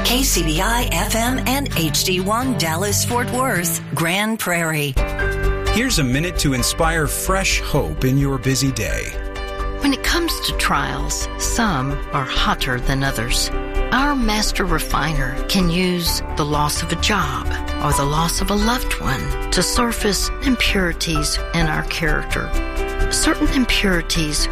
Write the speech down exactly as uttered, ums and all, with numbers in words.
K C B I F M and H D one Dallas Fort Worth, Grand Prairie. Here's a minute to inspire fresh hope in your busy day. When it comes to trials, some are hotter than others. Our master refiner can use the loss of a job or the loss of a loved one to surface impurities in our character. Certain impurities